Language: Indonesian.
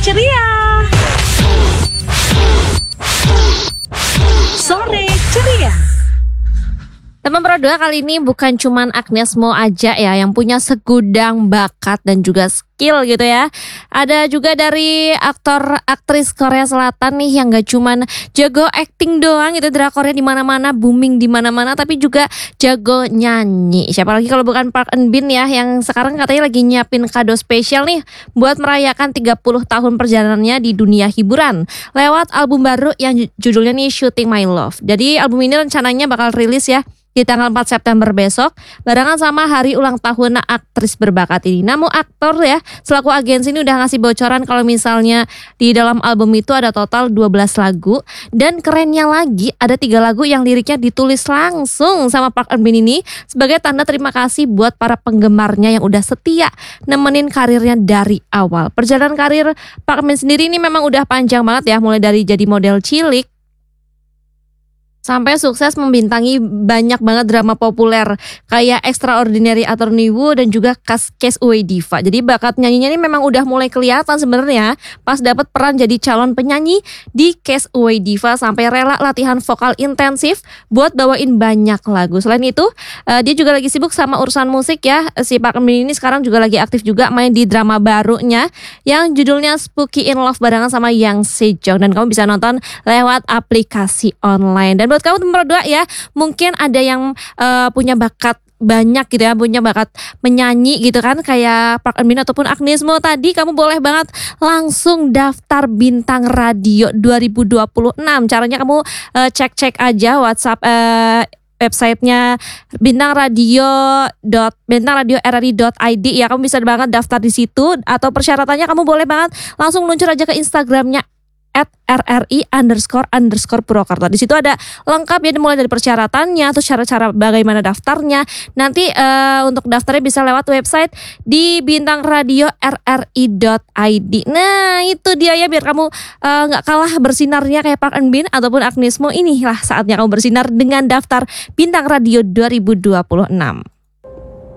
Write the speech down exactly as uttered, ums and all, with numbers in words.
ceria. Sore ceria. Teman Pro dua kali ini bukan cuman Agnes Mo aja ya yang punya segudang bakat dan juga skill gitu ya. Ada juga dari aktor aktris Korea Selatan nih yang gak cuman jago acting doang gitu, drakornya di mana-mana, booming di mana-mana, tapi juga jago nyanyi. Siapa lagi kalau bukan Park Eun Bin ya, yang sekarang katanya lagi nyiapin kado spesial nih buat merayakan tiga puluh tahun perjalanannya di dunia hiburan lewat album baru yang judulnya nih Shooting My Love. Jadi album ini rencananya bakal rilis ya di tanggal empat September besok, barengan sama hari ulang tahun aktris berbakat ini. Namun aktor ya, selaku agensi ini udah ngasih bocoran kalau misalnya di dalam album itu ada total dua belas lagu. Dan kerennya lagi, ada tiga lagu yang liriknya ditulis langsung sama Park Eun Bin ini sebagai tanda terima kasih buat para penggemarnya yang udah setia nemenin karirnya dari awal. Perjalanan karir Park Eun Bin sendiri ini memang udah panjang banget ya, mulai dari jadi model cilik sampai sukses membintangi banyak banget drama populer kayak Extraordinary Attorney Woo dan juga Case Away Diva. Jadi bakat nyanyinya ini memang udah mulai kelihatan sebenarnya pas dapat peran jadi calon penyanyi di Case Away Diva, sampai rela latihan vokal intensif buat bawain banyak lagu. Selain itu uh, dia juga lagi sibuk sama urusan musik ya. Si Park Eun Bin ini sekarang juga lagi aktif juga main di drama barunya yang judulnya Spooky in Love barengan sama Yang Sejong, dan kamu bisa nonton lewat aplikasi online. Dan buat kamu teman Pro dua ya, mungkin ada yang uh, punya bakat banyak gitu ya, punya bakat menyanyi gitu kan kayak Park Eun Bin ataupun Agnes Mo tadi, kamu boleh banget langsung daftar Bintang Radio dua ribu dua puluh enam. Caranya kamu uh, cek-cek aja WhatsApp uh, websitenya bintang radio dot bintang radio r r i dot i d ya, kamu bisa banget daftar di situ. Atau persyaratannya kamu boleh banget langsung luncur aja ke Instagramnya at rri underscore underscore Purwokerto. Di situ ada lengkap ya, mulai dari persyaratannya, terus cara-cara bagaimana daftarnya. Nanti uh, untuk daftarnya bisa lewat website di bintang radio r r i dot i d. Nah itu dia ya, biar kamu nggak uh, kalah bersinarnya kayak Park Eun Bin ataupun Agnes Mo. Inilah saatnya kamu bersinar dengan daftar Bintang Radio dua ribu dua puluh enam.